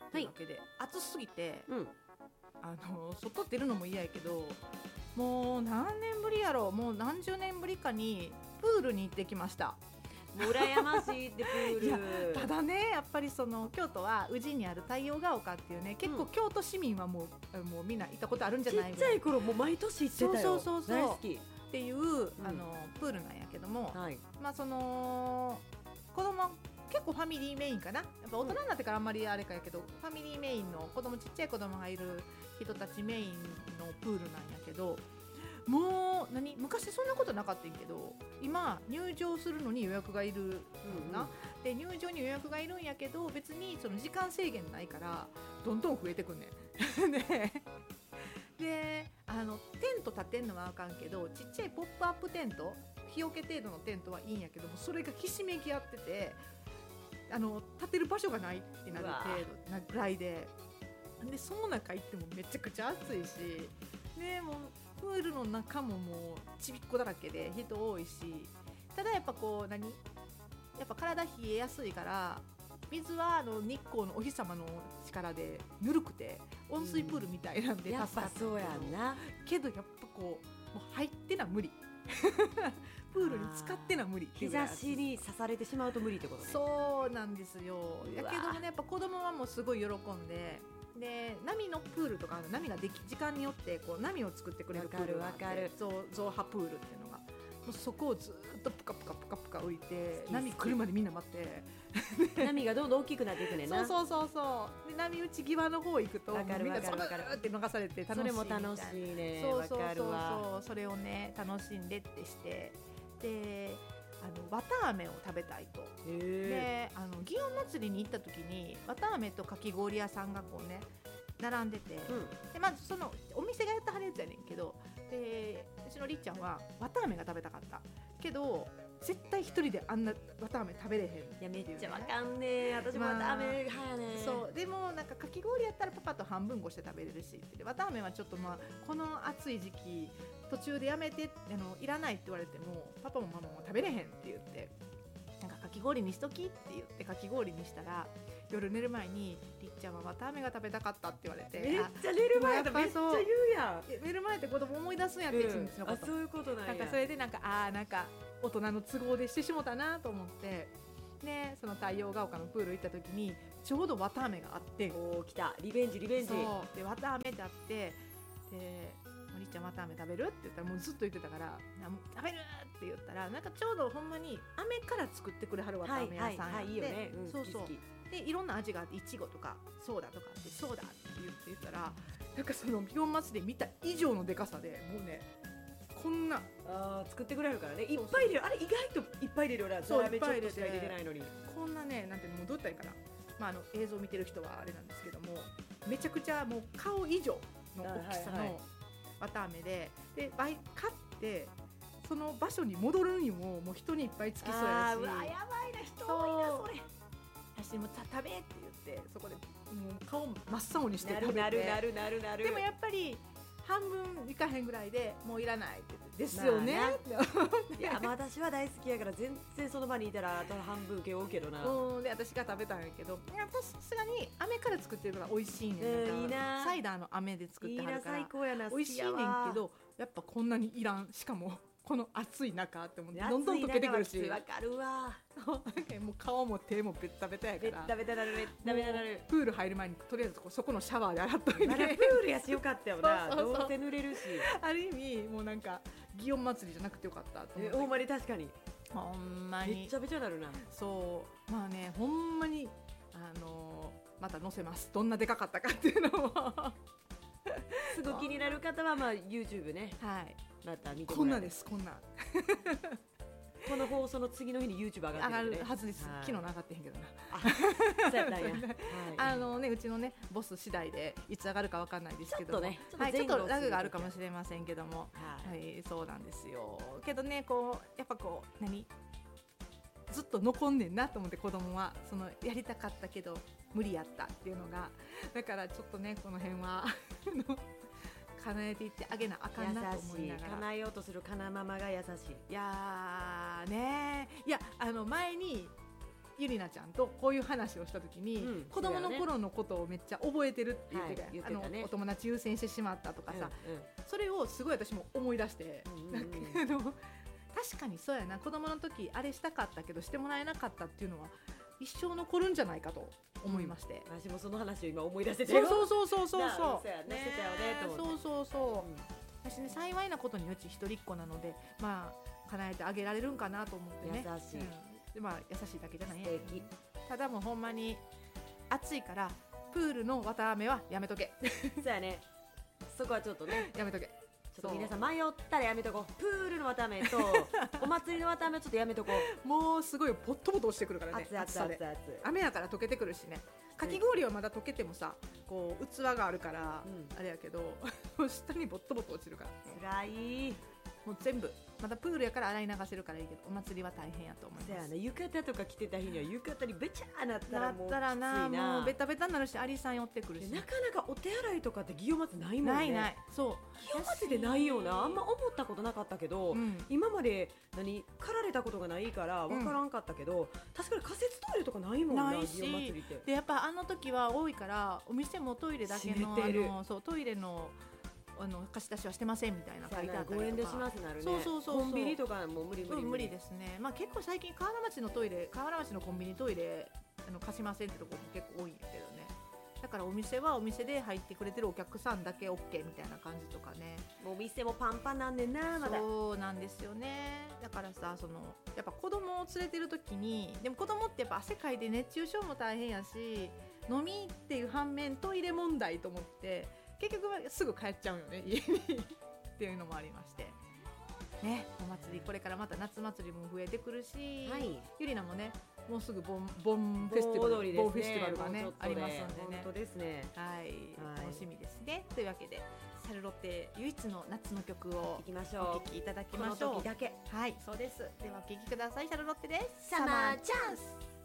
というわけで、暑すぎてうん、 外出るのも嫌やけど、もう何年ぶりやろう、もう何十年ぶりかにプールに行ってきました。 もう羨ましいってプール。 いやただね、やっぱりその京都は宇治にある太陽が丘っていうね、結構京都市民はもうみんな行ったことあるんじゃないちっちゃい頃もう毎年行ってたよ。 そう大好き。 っていうプールなんやけども、 はい。 まあその子供結構ファミリーメインかな、やっぱ大人になってからあんまりあれかやけど、ファミリーメインのちっちゃい子供がいる人たちメインのプールなんやけど、もう昔そんなことなかったんやけど、今入場するのに予約がいるのな、で入場に予約がいるんやけど、別にその時間制限ないからどんどん増えてくんねんでテント立てんのはあかんけど、ちっちゃいポップアップテント、日よけ程度のテントはいいんやけども、それがひしめき合ってて立てる場所がないってなる程度なぐらいで、その中行ってもめちゃくちゃ暑いし、でもうプールの中ももうちびっこだらけで人多いし、ただやっぱやっぱ体冷えやすいから、水は日光のお日様の力でぬるくて温水プールみたいなんでやっ助かったぱそうやんな。 けどやっぱもう入ってな無理プールに使ってな無理ってい日うぐらい差しに刺されてしまうと無理ってことね。 そうなんですよ。 うわだけどもね、やっぱ子供はもうすごい喜んで、波のプールとか波が時間によって波を作ってくれるプールがあって、 わかる増波プールっていうのが、もうそこをずっとプカプカプカプカ浮いて、 好き波来るまでみんな待って波がどんどん大きくなっていくねんな。 そうで波打ち際の方行くとわかるみんなザブわかるーって流されて楽しいみたいな。 それも楽しいね。わかるわ。 それをね楽しんでってして、で綿あめを食べたいと。で祇園祭りに行った時に綿あめとかき氷屋さんが並んでて、でまずそのお店がやったはるやつやねんけど、でうちのりっちゃんは綿あめが食べたかったけど、絶対一人であんな綿あめ食べれへんっていうね。 いやめっちゃわかんねえ。私も綿あめ派やね。 そうでもなんかかき氷やったらパパと半分こして食べれるしって、綿あめはちょっとこの暑い時期途中でやめていらないって言われてもパパもママも食べれへんって言って、なんかかき氷にしときって言ってかき氷にしたら、夜寝る前にりっちゃんは綿あめが食べたかったって言われて、 めっちゃ寝る前だ。めっちゃ言うやん。 寝る前って子供思い出すんやって、一日のこと。 そういうことなんや。 なんかそれでなんか大人の都合でしてしもたなと思って、でその太陽が丘のプール行った時にちょうど綿あめがあって、 おー来た、リベンジ。 そうで綿あめってあって、でりっちゃん綿あめ食べるって言ったらもうずっと言ってたから、食べるって言ったら、なんかちょうどほんまに飴から作ってくれはる綿あめ屋さんやって、 いいよね。 そう好き。 でいろんな味があって、いちごとかソーダとかあって、ソーダって言ったら、なんかその祇園祭で見た以上のでかさで、もうねこんな作ってくれるからね。いっぱい入れる。あれ意外といっぱい入れるよな。 そうザラメちょっとしか入れてないのに。 こんなね、なんていうの、もうどうやったらいいかな、映像を見てる人はあれなんですけども、めちゃくちゃもう顔以上の大きさの綿あめで、買ってその場所に戻るにももう人にいっぱいつきそうやし、 うわやばいな、人多いなそれ。 私も食べって言って、そこでもう顔真っ青にして食べて、 なる。 でもやっぱり半分いかへんぐらいでもういらないって言って、ですよね、 いや私は大好きやから全然その場にいたらあと半分受け負うけどな。 で私が食べたんやけど、私さすがに飴から作ってるから美味しいねん。 いいな。 サイダーの飴で作ってはるからいいな、最高やな。 美味しいねんけど、やっぱこんなにいらん。しかもこの暑い中って思ってどんどん溶けてくるし、 わかるわ。 もう顔も手もベッタベタやから、 ベッタなる。 プール入る前にとりあえずそこのシャワーで洗っといて、 まだプールやしよかったよな。どうせ濡れるし、 ある意味もうなんか祇園祭りじゃなくてよかったと思って。 ほんまに確かにほんまにめっちゃべちゃなるな。 そうほんまにまた載せます、どんなでかかったかっていうのもすぐ気になる方はYouTube ね、 はい、 また見てこんなです。こんなこの放送の次の日に YouTube 上がってる、ね、 上がるはずです。昨日の上がってへんけどな。 そうやったんや。 うちのねボス次第でいつ上がるかわかんないですけども、 ちょっとラグがあるかもしれませんけども、そうなんですよ。けどねやっぱずっと残んねんなと思って、子供はそのやりたかったけど無理やったっていうのが、だからちょっとねこの辺は叶えていってあげなあかんなと思いながら。 叶えようとするかなママが優しい。 いや前にゆりなちゃんとこういう話をした時に、 うん子供の頃のことをめっちゃ覚えてるって言ってた、 はい言ってたねお友達優先してしまったとかさ、 うんうんそれをすごい私も思い出して、 うんうんうんなんか確かにそうやな、子供の時あれしたかったけどしてもらえなかったっていうのは一生残るんじゃないかと思いまして、 私もその話を今思い出せてそうそうそうそうそうなあそうそうやなしてたよねと思ってそうそうそう、私ね幸いなことにうち一人っ子なのでまあ叶えてあげられるんかなと思ってね、 優しいでまあ優しいだけじゃないんや素敵ただもうほんまに暑いからプールの綿あめはやめとけそうやねそこはちょっとねやめとけちょっと皆さん迷ったらやめとこうプールの綿あめとお祭りの綿あめはちょっとやめとこうもうすごいポットポト落ちてくるからね、 熱々 暑さで熱々 雨やから溶けてくるしね、かき氷はまだ溶けてもさこう器があるから、 うんあれやけど下にボットボト落ちるから辛いもう全部またプールやから洗い流せるからいいけどお祭りは大変やと思いますそうやな浴衣とか着てた日には浴衣にべちゃーなっただっらもうきついたらななもうベタベタになるしアリさん寄ってくるしでなかなかお手洗いとかって祇園祭ないもんねないないそう祇園祭でないよなあんま思ったことなかったけど、 うん今まで駆られたことがないから分からんかったけど、確かに仮設トイレとかないもんなないし祇園祭りってでやっぱあの時は多いからお店もトイレだけの閉めてるそうトイレの貸し出しはしてませんみたいな書いてあったりとか 5円でしますなるねそうそうそうそうコンビニとかもう無理無理無理ですね、まあ、結構最近河原町のトイレ河原町のコンビニトイレ貸しませんってところも結構多いんやけどねだからお店はお店で入ってくれてるお客さんだけ OK みたいな感じとかねもう店もパンパンなんねんなまだそうなんですよねだからさやっぱ子供を連れてる時にでも子供ってやっぱ汗かいて熱中症も大変やし飲みっていう反面トイレ問題と思って結局はすぐ帰っちゃうよね家にっていうのもありましてねお祭りこれからまた夏祭りも増えてくるし、 はいゆりなもねもうすぐボンフェスティバル盆踊りですねボンフェスティバルがねもうちょっとありますんでね本当ですねはい、 はい楽しみですねというわけでシャルロッテ唯一の夏の曲を行きましおょ聴きいただきうこのましょう時だけはいそうですではお聴きくださいシャルロッテですサマーチャンス